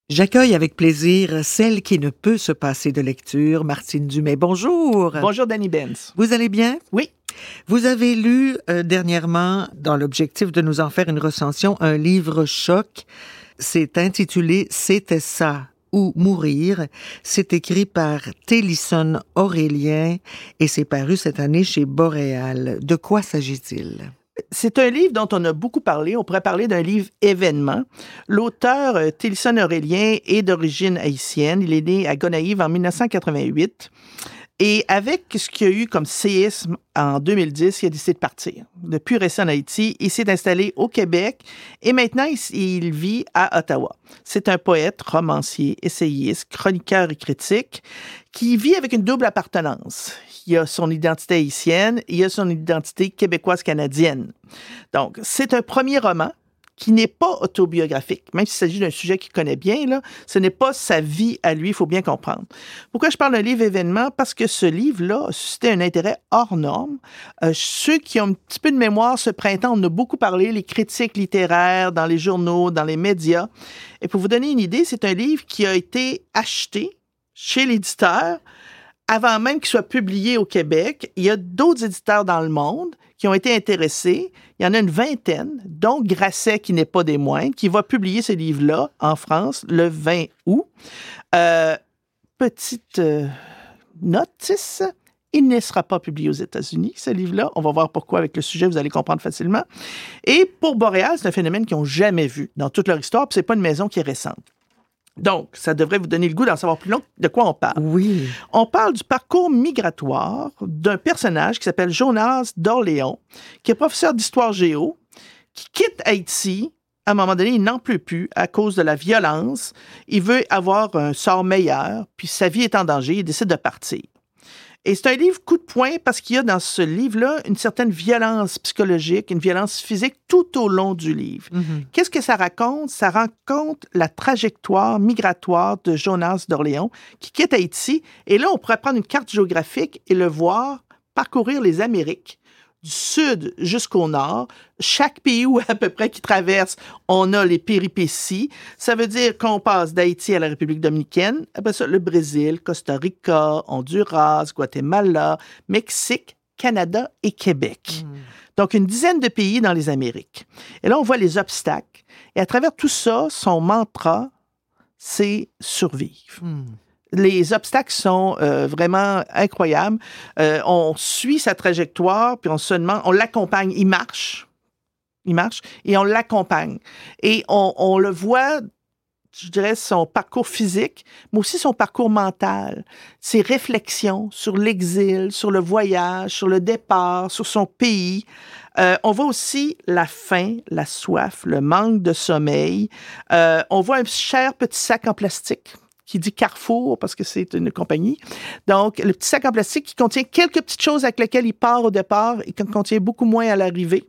J'accueille avec plaisir celle qui ne peut se passer de lecture, Martine Dumais. Bonjour. Bonjour, Danny Benz. Vous allez bien? Oui. Vous avez lu dernièrement, dans l'objectif de nous en faire une recension, un livre choc. C'est intitulé « C'était ça ou mourir ». C'est écrit par Télisson Aurélien et c'est paru cette année chez Boréal. De quoi s'agit-il? C'est un livre dont on a beaucoup parlé. On pourrait parler d'un livre événement. L'auteur, Télisson Aurélien, est d'origine haïtienne. Il est né à Gonaïves en 1988. Et avec ce qu'il y a eu comme séisme en 2010, il a décidé de partir. Depuis resté en Haïti, il s'est installé au Québec et maintenant, il vit à Ottawa. C'est un poète, romancier, essayiste, chroniqueur et critique qui vit avec une double appartenance. Il a son identité haïtienne et il a son identité québécoise-canadienne. Donc, c'est un premier roman qui n'est pas autobiographique, même s'il s'agit d'un sujet qu'il connaît bien, là, ce n'est pas sa vie à lui, il faut bien comprendre. Pourquoi je parle d'un livre événement? Parce que ce livre-là a suscité un intérêt hors norme. Ceux qui ont un petit peu de mémoire, ce printemps, on a beaucoup parlé, les critiques littéraires, dans les journaux, dans les médias. Et pour vous donner une idée, c'est un livre qui a été acheté chez l'éditeur avant même qu'il soit publié au Québec. Il y a d'autres éditeurs dans le monde qui ont été intéressés. Il y en a une vingtaine, dont Grasset, qui n'est pas des moindres, qui va publier ce livre-là en France le 20 août. Petite notice, il ne sera pas publié aux États-Unis, ce livre-là. On va voir pourquoi avec le sujet, vous allez comprendre facilement. Et pour Boréal, c'est un phénomène qu'ils n'ont jamais vu dans toute leur histoire, puis c'est pas une maison qui est récente. Donc, ça devrait vous donner le goût d'en savoir plus long de quoi on parle. Oui. On parle du parcours migratoire d'un personnage qui s'appelle Jonas d'Orléans, qui est professeur d'histoire géo, qui quitte Haïti. À un moment donné, il n'en peut plus à cause de la violence. Il veut avoir un sort meilleur, puis sa vie est en danger. Il décide de partir. Et c'est un livre coup de poing parce qu'il y a dans ce livre-là une certaine violence psychologique, une violence physique tout au long du livre. Mm-hmm. Qu'est-ce que ça raconte? Ça raconte la trajectoire migratoire de Jonas d'Orléans qui quitte Haïti. Et là, on pourrait prendre une carte géographique et le voir parcourir les Amériques, du sud jusqu'au nord. Chaque pays où à peu près qu'il traverse, on a les péripéties. Ça veut dire qu'on passe d'Haïti à la République dominicaine, après ça, le Brésil, Costa Rica, Honduras, Guatemala, Mexique, Canada et Québec. Donc, une dizaine de pays dans les Amériques. Et là, on voit les obstacles. Et à travers tout ça, son mantra, c'est survivre. Les obstacles sont vraiment incroyables. On suit sa trajectoire, puis on se demande, on l'accompagne. Il marche, et on l'accompagne. Et on le voit, je dirais, son parcours physique, mais aussi son parcours mental, ses réflexions sur l'exil, sur le voyage, sur le départ, sur son pays. On voit aussi la faim, la soif, le manque de sommeil. On voit un cher petit sac en plastique qui dit Carrefour, parce que c'est une compagnie. Donc, le petit sac en plastique qui contient quelques petites choses avec lesquelles il part au départ et qui contient beaucoup moins à l'arrivée.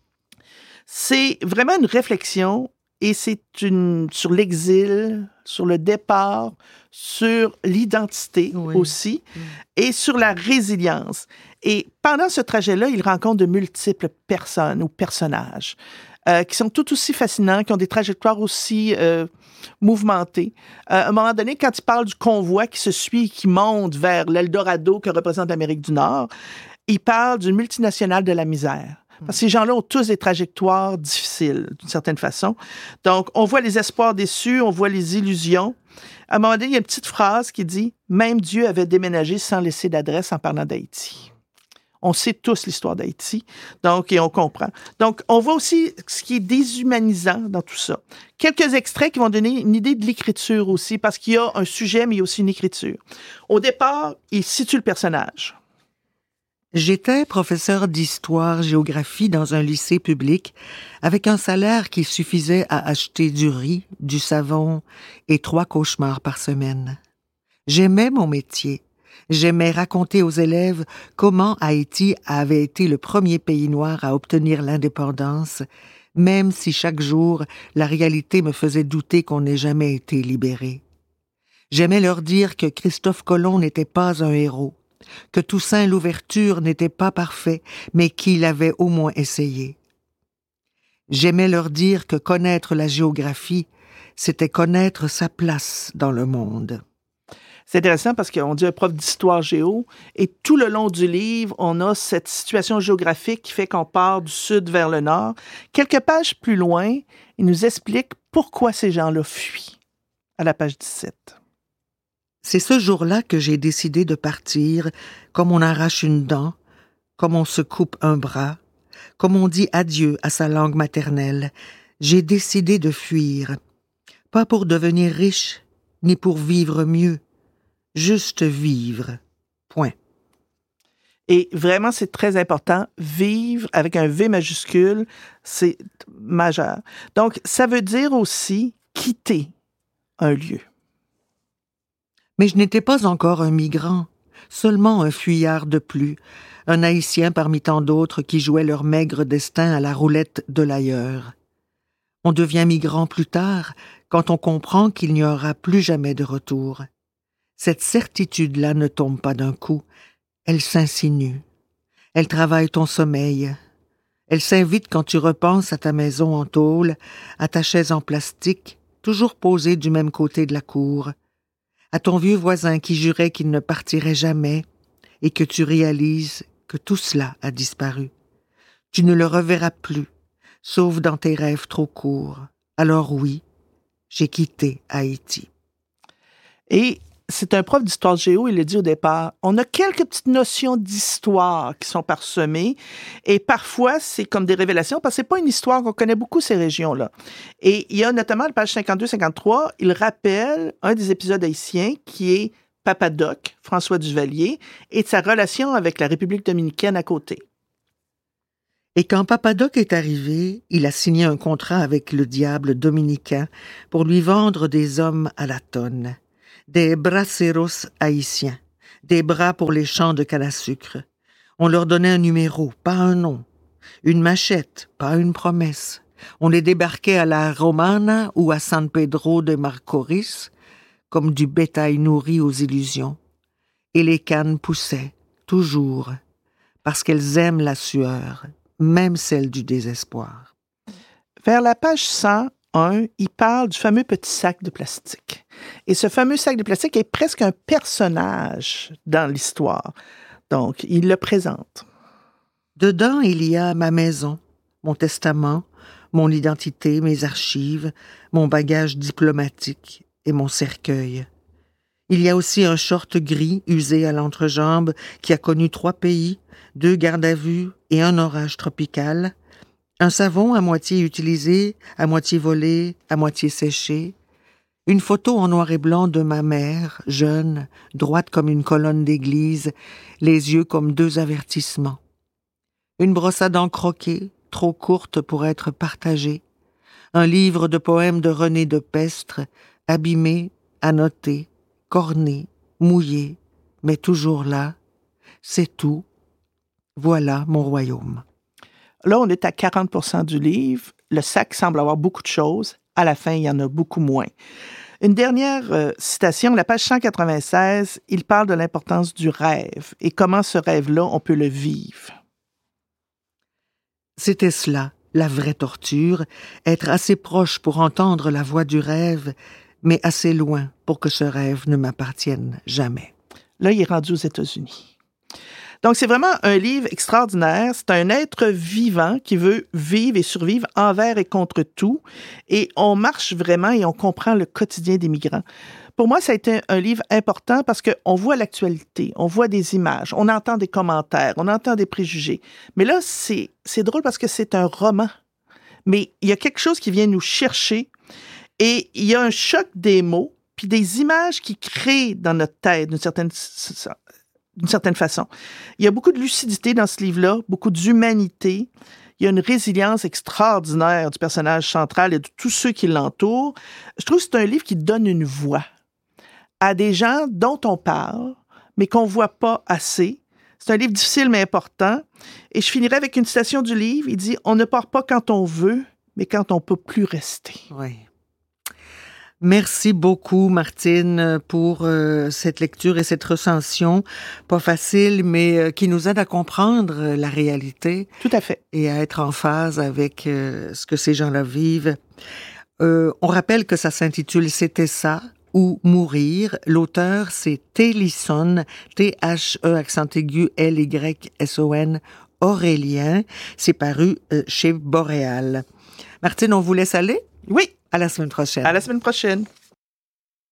C'est vraiment une réflexion et c'est sur l'exil, sur le départ, sur l'identité aussi et sur la résilience. Et pendant ce trajet-là, il rencontre de multiples personnes ou personnages qui sont tout aussi fascinants, qui ont des trajectoires aussi mouvementées. À un moment donné, quand il parle du convoi qui se suit, qui monte vers l'Eldorado que représente l'Amérique du Nord, il parle d'une multinationale de la misère. Parce que ces gens-là ont tous des trajectoires difficiles, d'une certaine façon. Donc, on voit les espoirs déçus, on voit les illusions. À un moment donné, il y a une petite phrase qui dit « Même Dieu avait déménagé sans laisser d'adresse en parlant d'Haïti ». On sait tous l'histoire d'Haïti, donc, et on comprend. Donc, on voit aussi ce qui est déshumanisant dans tout ça. Quelques extraits qui vont donner une idée de l'écriture aussi, parce qu'il y a un sujet, mais il y a aussi une écriture. Au départ, il situe le personnage. J'étais professeur d'histoire-géographie dans un lycée public avec un salaire qui suffisait à acheter du riz, du savon et 3 cauchemars par semaine. J'aimais mon métier. J'aimais raconter aux élèves comment Haïti avait été le premier pays noir à obtenir l'indépendance, même si chaque jour, la réalité me faisait douter qu'on n'ait jamais été libéré. J'aimais leur dire que Christophe Colomb n'était pas un héros, que Toussaint Louverture n'était pas parfait, mais qu'il avait au moins essayé. J'aimais leur dire que connaître la géographie, c'était connaître sa place dans le monde. C'est intéressant parce qu'on dit un prof d'histoire géo, et tout le long du livre, on a cette situation géographique qui fait qu'on part du sud vers le nord. Quelques pages plus loin, il nous explique pourquoi ces gens-là fuient, à la page 17. C'est ce jour-là que j'ai décidé de partir, comme on arrache une dent, comme on se coupe un bras, comme on dit adieu à sa langue maternelle. J'ai décidé de fuir, pas pour devenir riche, ni pour vivre mieux, juste vivre. Point. Et vraiment, c'est très important. Vivre avec un V majuscule, c'est majeur. Donc, ça veut dire aussi quitter un lieu. Mais je n'étais pas encore un migrant, seulement un fuyard de plus, un Haïtien parmi tant d'autres qui jouaient leur maigre destin à la roulette de l'ailleurs. On devient migrant plus tard, quand on comprend qu'il n'y aura plus jamais de retour. Cette certitude-là ne tombe pas d'un coup, elle s'insinue. Elle travaille ton sommeil. Elle s'invite quand tu repenses à ta maison en tôle, à ta chaise en plastique, toujours posée du même côté de la cour, à ton vieux voisin qui jurait qu'il ne partirait jamais, et que tu réalises que tout cela a disparu. Tu ne le reverras plus, sauf dans tes rêves trop courts. Alors oui, j'ai quitté Haïti. Et c'est un prof d'histoire géo, il l'a dit au départ, on a quelques petites notions d'histoire qui sont parsemées, et parfois c'est comme des révélations, parce que c'est pas une histoire qu'on connaît beaucoup, ces régions-là. Et il y a notamment, la page 52-53, il rappelle un des épisodes haïtiens qui est Papa Doc, François Duvalier, et de sa relation avec la République dominicaine à côté. Et quand Papa Doc est arrivé, il a signé un contrat avec le diable dominicain pour lui vendre des hommes à la tonne. Des braceros haïtiens, des bras pour les champs de canne à sucre. On leur donnait un numéro, pas un nom. Une machette, pas une promesse. On les débarquait à la Romana ou à San Pedro de Marcoris, comme du bétail nourri aux illusions. Et les cannes poussaient, toujours, parce qu'elles aiment la sueur, même celle du désespoir. Vers la page 101, il parle du fameux petit sac de plastique. Et ce fameux sac de plastique est presque un personnage dans l'histoire. Donc, il le présente. Dedans, il y a ma maison, mon testament, mon identité, mes archives, mon bagage diplomatique et mon cercueil. Il y a aussi un short gris usé à l'entrejambe qui a connu 3 pays, 2 gardes à vue et un orage tropical, un savon à moitié utilisé, à moitié volé, à moitié séché, une photo en noir et blanc de ma mère, jeune, droite comme une colonne d'église, les yeux comme 2 avertissements. Une brosse à dents croquée, trop courte pour être partagée, un livre de poèmes de René de Pestre, abîmé, annoté, corné, mouillé, mais toujours là. C'est tout. Voilà mon royaume. Là, on est à 40% du livre. Le sac semble avoir beaucoup de choses. À la fin, il y en a beaucoup moins. Une dernière citation, la page 196, il parle de l'importance du rêve et comment ce rêve-là, on peut le vivre. C'était cela, la vraie torture, être assez proche pour entendre la voix du rêve, mais assez loin pour que ce rêve ne m'appartienne jamais. Là, il est rendu aux États-Unis. Donc, c'est vraiment un livre extraordinaire. C'est un être vivant qui veut vivre et survivre envers et contre tout. Et on marche vraiment et on comprend le quotidien des migrants. Pour moi, ça a été un livre important parce qu'on voit l'actualité, on voit des images, on entend des commentaires, on entend des préjugés. Mais là, c'est drôle parce que c'est un roman. Mais il y a quelque chose qui vient nous chercher et il y a un choc des mots puis des images qui créent dans notre tête d'une certaine façon. Il y a beaucoup de lucidité dans ce livre-là, beaucoup d'humanité. Il y a une résilience extraordinaire du personnage central et de tous ceux qui l'entourent. Je trouve que c'est un livre qui donne une voix à des gens dont on parle, mais qu'on ne voit pas assez. C'est un livre difficile mais important. Et je finirai avec une citation du livre. Il dit « On ne part pas quand on veut, mais quand on ne peut plus rester. » Oui. Merci beaucoup, Martine, pour cette lecture et cette recension. Pas facile, mais qui nous aide à comprendre la réalité. Tout à fait. Et à être en phase avec ce que ces gens-là vivent. On rappelle que ça s'intitule « C'était ça » ou « Mourir ». L'auteur, c'est Thelysson, T-H-E accent aigu L-Y-S-O-N, Aurélien. C'est paru chez Boréal. Martine, on vous laisse aller? Oui. À la semaine prochaine. À la semaine prochaine.